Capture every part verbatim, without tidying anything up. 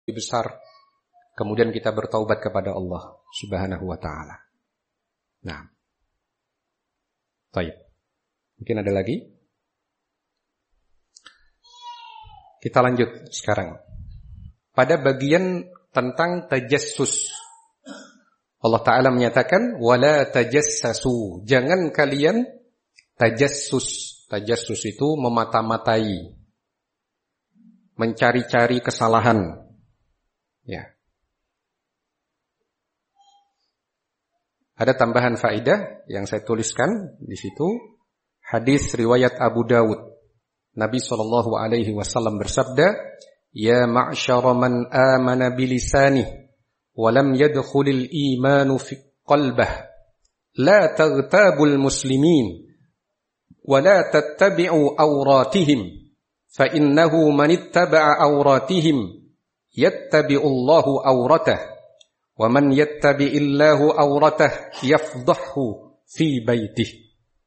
besar, kemudian kita bertaubat kepada Allah Subhanahu wa taala. Nah. Baik. Mungkin ada lagi? Kita lanjut sekarang. Pada bagian tentang tajassus, Allah Ta'ala menyatakan wala tajassasu, jangan kalian tajassus. Tajassus itu memata-matai, mencari-cari kesalahan. Ya. Ada tambahan faedah yang saya tuliskan di situ. Hadis riwayat Abu Dawud. Nabi sallallahu alaihi wasallam bersabda, "Ya ma'syara man amana bilisanihi wa lam yadkhulil imanu fi qalbihi, la taghtabul muslimin wa la tattabi'u awratihim, fa innahu man ittaba'a awratihim yattabi'u Allahu awratah, wa man yattabi'illahu awratah yafdhahu fi baitih."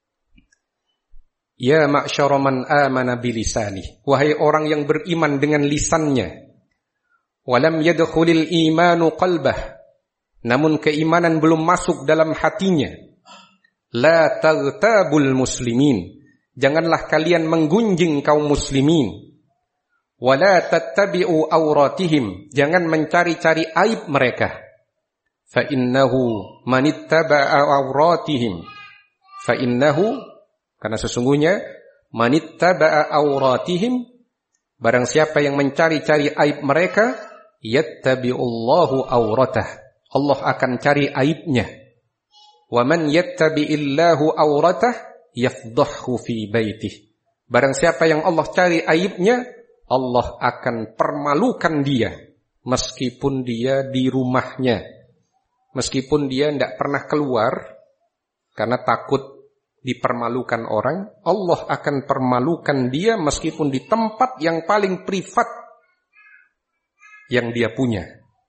Ya ma'syara man amana bilisanihi, wahai orang yang beriman dengan lisannya, walam yadkhulil imanu qalbah, namun keimanan belum masuk dalam hatinya, la taghtabul muslimin, janganlah kalian menggunjing kaum muslimin, wala tattabi'u awratihim, jangan mencari-cari aib mereka, fa innahu manittaba'a awratihim, fa innahu, karena sesungguhnya manittaba'a awratihim, barang siapa yang mencari-cari aib mereka, yattabi'ullahu awratah, Allah akan cari aibnya. Wa man yattabi'illahu awratah yafdhahu fi baitih, barang siapa yang Allah cari aibnya, Allah akan permalukan dia meskipun dia di rumahnya, meskipun dia tidak pernah keluar karena takut dipermalukan orang, Allah akan permalukan dia meskipun di tempat yang paling privat yang dia punya.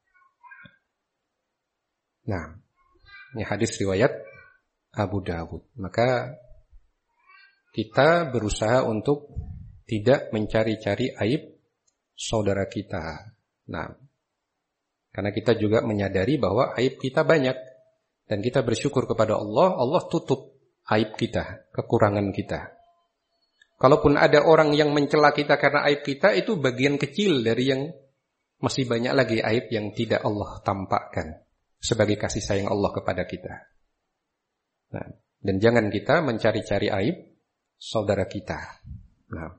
Nah, ini hadis riwayat Abu Dawud. Maka kita berusaha untuk tidak mencari-cari aib saudara kita. Nah, karena kita juga menyadari bahwa aib kita banyak dan kita bersyukur kepada Allah, Allah tutup aib kita, kekurangan kita. Kalaupun ada orang yang mencela kita karena aib kita, itu bagian kecil dari yang masih banyak lagi aib yang tidak Allah tampakkan sebagai kasih sayang Allah kepada kita. Nah, dan jangan kita mencari-cari aib saudara kita. Nah,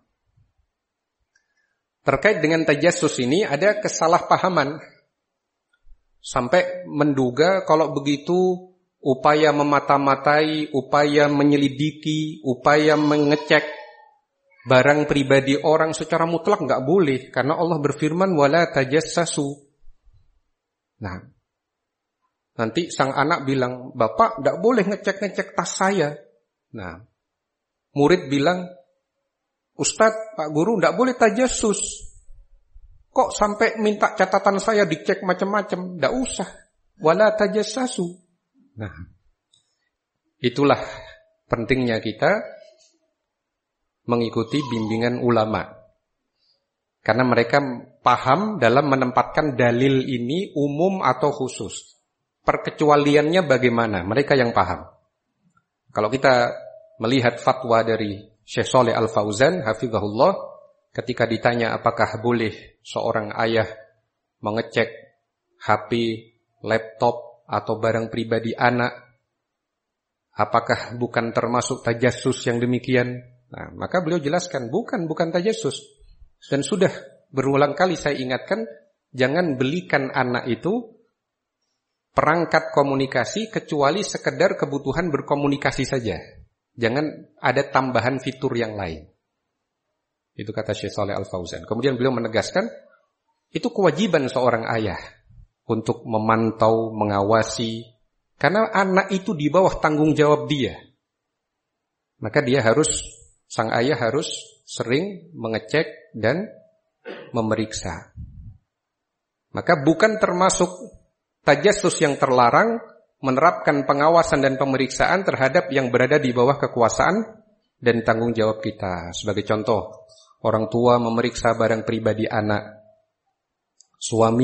terkait dengan tajassus ini ada kesalahpahaman sampai menduga kalau begitu upaya memata-matai, upaya menyelidiki, upaya mengecek barang pribadi orang secara mutlak enggak boleh, karena Allah berfirman wala tajassasu. Nah, nanti sang anak bilang, "Bapak enggak boleh ngecek-ngecek tas saya." Nah, murid bilang, "Ustadz, Pak Guru enggak boleh tajassus. Kok sampai minta catatan saya dicek macam-macam?" Enggak usah. Wala tajassasu. Nah, itulah pentingnya kita mengikuti bimbingan ulama. Karena mereka paham dalam menempatkan dalil ini umum atau khusus. Perkecualiannya bagaimana, mereka yang paham. Kalau kita melihat fatwa dari Syekh Shalih Al-Fauzan hafizahullah, ketika ditanya apakah boleh seorang ayah mengecek H P, laptop atau barang pribadi anak, apakah bukan termasuk tajassus yang demikian? Nah, maka beliau jelaskan, bukan, bukan tajassus. Dan sudah berulang kali saya ingatkan, jangan belikan anak itu perangkat komunikasi kecuali sekedar kebutuhan berkomunikasi saja. Jangan ada tambahan fitur yang lain. Itu kata Syekh Shalih Al-Fauzan. Kemudian beliau menegaskan, itu kewajiban seorang ayah untuk memantau, mengawasi, karena anak itu di bawah tanggung jawab dia. Maka dia harus, sang ayah harus sering mengecek dan memeriksa. Maka bukan termasuk tajassus yang terlarang menerapkan pengawasan dan pemeriksaan terhadap yang berada di bawah kekuasaan dan tanggung jawab kita. Sebagai contoh, orang tua memeriksa barang pribadi anak, suami